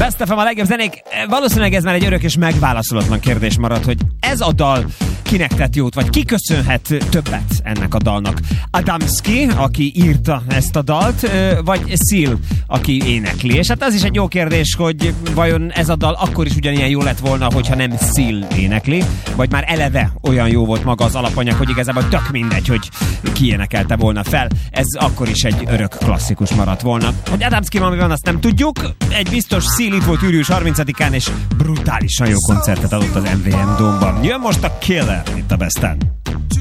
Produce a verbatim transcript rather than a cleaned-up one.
Best ef em a legjobb zenék. Valószínűleg ez már egy örök és megválaszolatlan kérdés marad, hogy ez a dal kinek tett jót, vagy ki köszönhet többet ennek a dalnak. Adamski, aki írta ezt a dalt, vagy Seal, aki énekli. És hát az is egy jó kérdés, hogy vajon ez a dal akkor is ugyanilyen jó lett volna, hogyha nem Seal énekli, vagy már eleve olyan jó volt maga az alapanyag, hogy igazából tök mindegy, hogy ki énekelte volna fel. Ez akkor is egy örök klasszikus maradt volna. Hogy Adamski van, van, azt nem tudjuk. Egy biztos, Seal itt volt július harmincadikán, és brutálisan jó koncertet adott az em vé em Dome-ban. Jön most a Killer itt a Besten.